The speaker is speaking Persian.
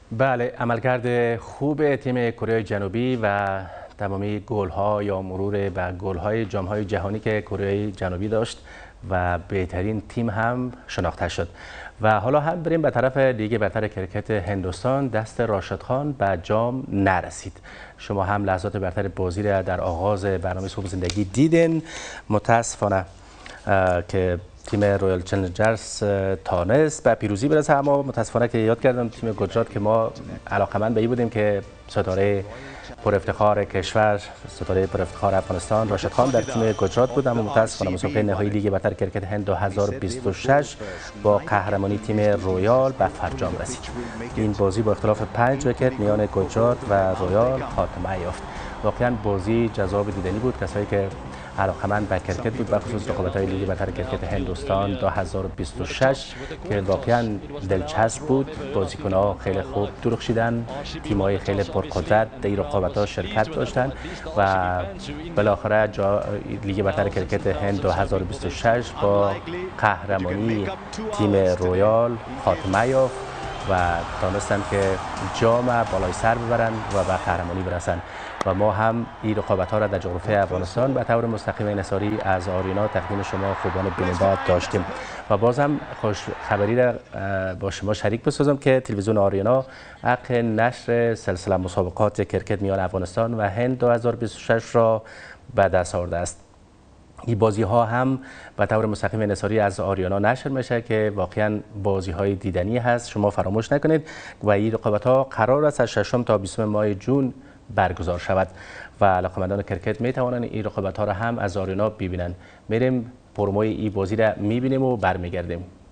بله، عملکرد خوب تیم کره جنوبی و تمامی گل‌ها یا مرور به گل‌های جام‌های جهانی که کره جنوبی داشت و بهترین تیم هم شناخته شد. و حالا هم بریم به طرف لیگ برتر کرکت هندوستان. دست راشد خان به جام نرسید. شما هم لحظات برتر بازی را در آغاز برنامه صبح زندگی دیدین. متاسفانه که تیم رویال چالنجرز تانست به پیروزی برسه، اما متاسفانه که یاد کردم تیم گجرات که ما علاقمند به این بودیم که ستاره پر افتخار کشور، ستاره پر افتخار افغانستان راشد خان در تیم گجرات بود، اما متاسفانه مسابقه نهایی لیگ برتر کرکت هند 2026 با قهرمانی تیم رویال به فرجام رسید. این بازی با اختلاف 5 ویکت میان گجرات و رویال خاتمه یافت. واقعا بازی جذاب دیدنی بود. کسایی که علاقمند به کرکت بود، به خصوص رقابت‌های لیگ برتر کرکت هندوستان 2026 که واقعا دلچسب بود. بازیکن‌ها خیلی خوب درخشیدن، تیم‌های خیلی پرقدرت در این رقابت‌ها شرکت داشتند و بالاخره لیگ برتر کرکت هند 2026 با قهرمانی تیم رویال خاتمه یافت و تانستند که جام بالای سر ببرند و به قهرمانی برسند. و ما هم این رقابت‌ها را در جغرافیای افغانستان به طور مستقیم انحصاری از آریانا تقدیم شما خوبان بیننده داشتیم. و بازم خوش خبری را با شما شریک بسازم که تلویزیون آریانا حق نشر سلسله مسابقات کرکت میان افغانستان و هند 2026 را به دست آورده است. این بازی ها هم به طور مستقیم انحصاری از آریانا نشر میشه که واقعا بازی های دیدنی هست. شما فراموش نکنید. و این رقابت ها قرار است از 6 تا 20 ماه جون برگزار شود و علاقمندان کرکت می توانند این رقابت ها را هم از آریانا ببینند. میریم پروموی این بازی را میبینیم و برمیگردیم.